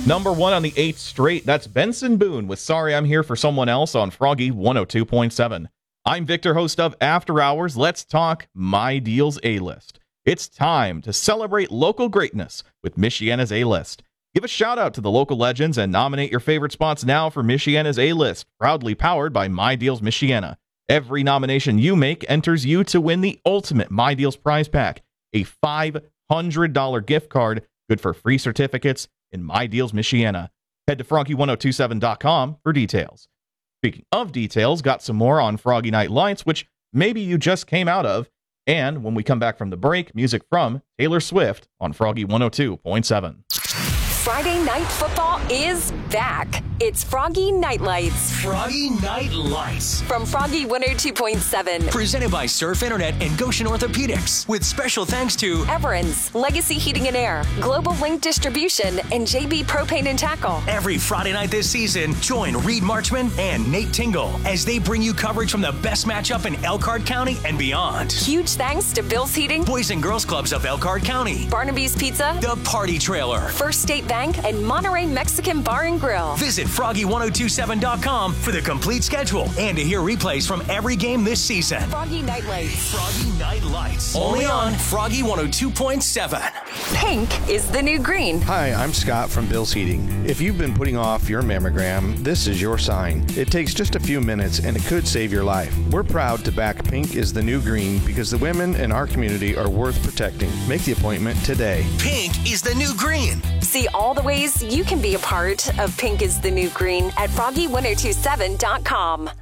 Number 1 on the 8th straight, that's Benson Boone with Sorry I'm Here for Someone Else on Froggy 102.7. I'm Victor, host of After Hours. Let's talk My Deals A-List. It's time to celebrate local greatness with Michiana's A-List. Give a shout out to the local legends and nominate your favorite spots now for Michiana's A-List, proudly powered by My Deals Michiana. Every nomination you make enters you to win the ultimate My Deals prize pack, a $500 gift card, good for free certificates in My Deals Michiana. Head to Froggy1027.com for details. Speaking of details, got some more on Froggy Night Lights, which maybe you just came out of. And when we come back from the break, music from Taylor Swift on Froggy 102.7. Friday Night Football is back. It's Froggy Night Lights. Froggy Night Lights. From Froggy 102.7. Presented by Surf Internet and Goshen Orthopedics. With special thanks to Everins, Legacy Heating and Air, Global Link Distribution, and JB Propane and Tackle. Every Friday night this season, join Reed Marchman and Nate Tingle as they bring you coverage from the best matchup in Elkhart County and beyond. Huge thanks to Bill's Heating, Boys and Girls Clubs of Elkhart County, Barnaby's Pizza, The Party Trailer, First State Bank, and Monterey Mexican Bar and Grill. Visit Froggy1027.com for the complete schedule and to hear replays from every game this season. Froggy Night Lights. Froggy Night Lights. Only on Froggy 102.7. Pink is the new green. Hi, I'm Scott from Bill's Heating. If you've been putting off your mammogram, this is your sign. It takes just a few minutes and it could save your life. We're proud to back Pink is the new green because the women in our community are worth protecting. Make the appointment today. Pink is the new green. See all the ways you can be a part of Pink is the New Green at Froggy1027.com.